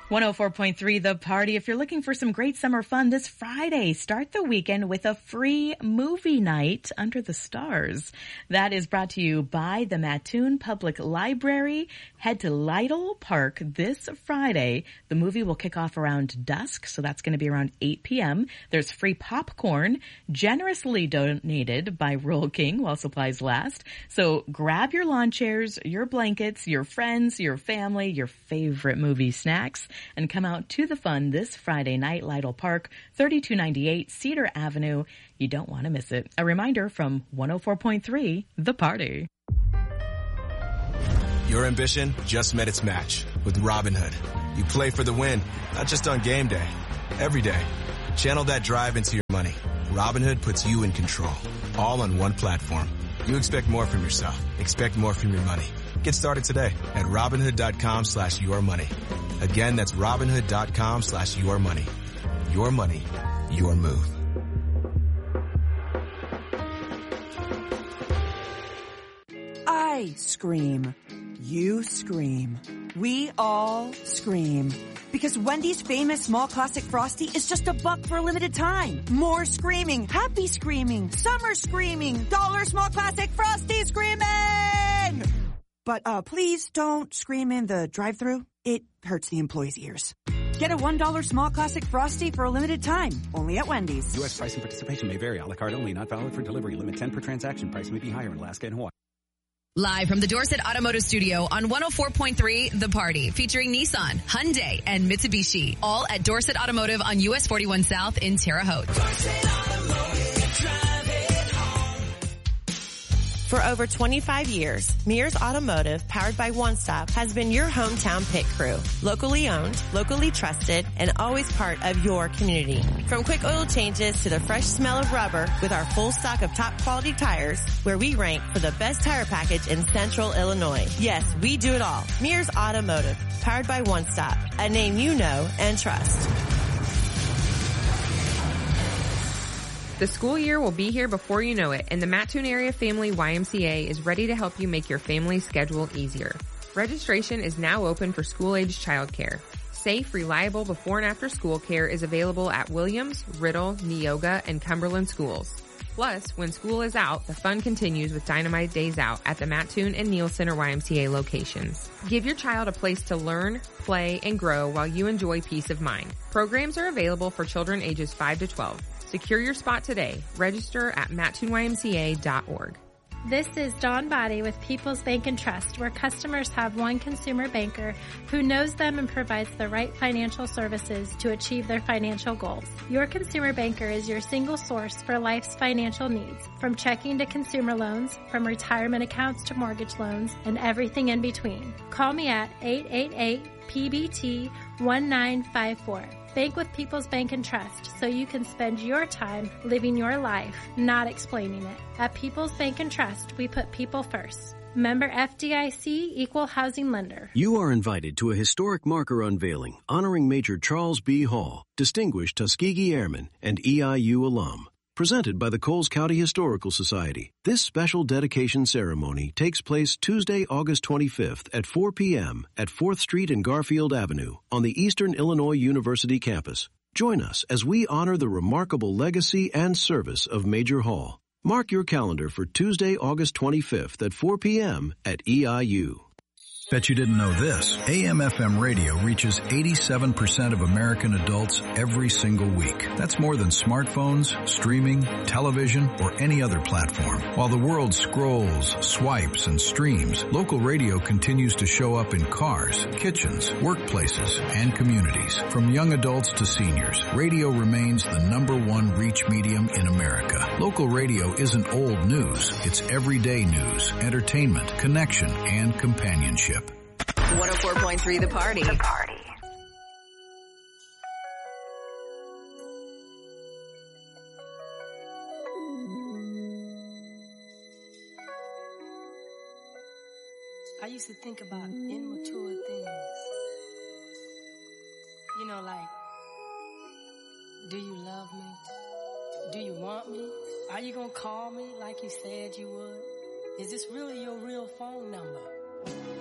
104.3 The Party. If you're looking for some great summer fun this Friday, start the weekend with a free movie night under the stars. That is brought to you by the Mattoon Public Library. Head to Lytle Park this Friday. The movie will kick off around dusk, so that's going to be around 8 p.m. There's free popcorn, generously donated by Roll King while supplies last. So grab your lawn chairs, your blankets, your friends, your family, your favorite movie snacks, and come out to the fun this Friday night. Lytle Park, 3298 Cedar Avenue. You don't want to miss it. A reminder from 104.3 The Party. Your ambition just met its match with Robinhood. You play for the win, not just on game day, every day. Channel that drive into your money. Robinhood puts you in control, all on one platform. You expect more from yourself. Expect more from your money. Get started today at Robinhood.com/yourmoney. Again, that's Robinhood.com/yourmoney. Your money, your move. I scream. You scream. We all scream. Because Wendy's famous small classic Frosty is just $1 for a limited time. More screaming, happy screaming, summer screaming, dollar small classic Frosty screaming! But please don't scream in the drive-thru. It hurts the employees' ears. Get a $1 small classic Frosty for a limited time. Only at Wendy's. U.S. price and participation may vary. A la carte only. Not valid for delivery. Limit 10 per transaction. Price may be higher in Alaska and Hawaii. Live from the Dorset Automotive Studio on 104.3 The Party, featuring Nissan, Hyundai, and Mitsubishi. All at Dorset Automotive on US 41 South in Terre Haute. For over 25 years, Mears Automotive, powered by One Stop, has been your hometown pit crew. Locally owned, locally trusted, and always part of your community. From quick oil changes to the fresh smell of rubber with our full stock of top quality tires, where we rank for the best tire package in Central Illinois. Yes, we do it all. Mears Automotive, powered by One Stop, a name you know and trust. The school year will be here before you know it, and the Mattoon Area Family YMCA is ready to help you make your family schedule easier. Registration is now open for school-age childcare. Safe, reliable before and after school care is available at Williams, Riddle, Neoga, and Cumberland schools. Plus, when school is out, the fun continues with Dynamite Days Out at the Mattoon and Neil Center YMCA locations. Give your child a place to learn, play, and grow while you enjoy peace of mind. Programs are available for children ages 5 to 12. Secure your spot today. Register at mattoonymca.org. This is Dawn Body with People's Bank and Trust, where customers have one consumer banker who knows them and provides the right financial services to achieve their financial goals. Your consumer banker is your single source for life's financial needs, from checking to consumer loans, from retirement accounts to mortgage loans, and everything in between. Call me at 888-PBT-1954. Bank with People's Bank and Trust so you can spend your time living your life, not explaining it. At People's Bank and Trust, we put people first. Member FDIC, Equal Housing Lender. You are invited to a historic marker unveiling honoring Major Charles B. Hall, distinguished Tuskegee Airman and EIU alum. Presented by the Coles County Historical Society. This special dedication ceremony takes place Tuesday, August 25th at 4 p.m. at 4th Street and Garfield Avenue on the Eastern Illinois University campus. Join us as we honor the remarkable legacy and service of Major Hall. Mark your calendar for Tuesday, August 25th at 4 p.m. at EIU. Bet you didn't know this. AM/FM radio reaches 87% of American adults every single week. That's more than smartphones, streaming, television, or any other platform. While the world scrolls, swipes, and streams, local radio continues to show up in cars, kitchens, workplaces, and communities. From young adults to seniors, radio remains the #1 reach medium in America. Local radio isn't old news. It's everyday news, entertainment, connection, and companionship. 104.3 The Party. The Party. I used to think about immature things. You know, like, do you love me? Do you want me? Are you gonna call me like you said you would? Is this really your real phone number?